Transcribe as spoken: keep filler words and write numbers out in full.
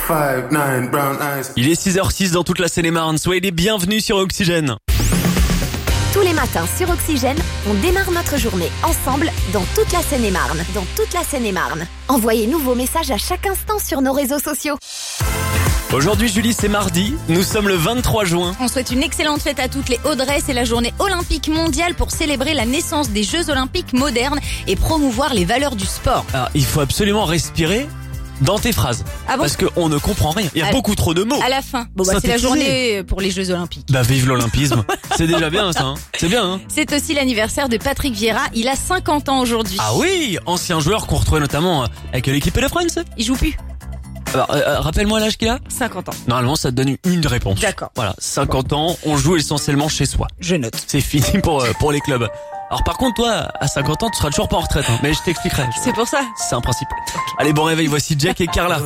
five, nine, brown eyes. Il est six heures six dans toute la Seine-et-Marne. Soyez les bienvenus sur Oxygène. Tous les matins sur Oxygène, on démarre notre journée ensemble dans toute la Seine-et-Marne. Dans toute la Seine-et-Marne. Envoyez-nous vos messages à chaque instant sur nos réseaux sociaux. Aujourd'hui, Julie, c'est mardi. Nous sommes le vingt-trois juin. On souhaite une excellente fête à toutes les Audrey. C'est la journée olympique mondiale pour célébrer la naissance des Jeux olympiques modernes et promouvoir les valeurs du sport. Alors, il faut absolument respirer dans tes phrases. Ah bon? Parce qu'on ne comprend rien. Il y a À- beaucoup trop de mots. À la fin. Bon, bah, c'est la Synthétisé. journée pour les Jeux olympiques. Bah, vive l'olympisme. C'est déjà bien, ça. Hein. C'est bien, hein. C'est aussi l'anniversaire de Patrick Vieira. Il a cinquante ans aujourd'hui. Ah oui, ancien joueur qu'on retrouvait notamment euh, avec l'équipe de France. Il joue plus. Alors, euh, euh, rappelle-moi l'âge qu'il a. cinquante ans. Normalement, ça te donne une réponse. D'accord. Voilà, cinquante ans, on joue essentiellement chez soi. Je note. C'est fini pour euh, pour les clubs. Alors par contre, toi, à cinquante ans, tu seras toujours pas en retraite. Hein, mais je t'expliquerai. C'est pour ça. C'est un principe. Allez, bon réveil, voici Jack et Carla.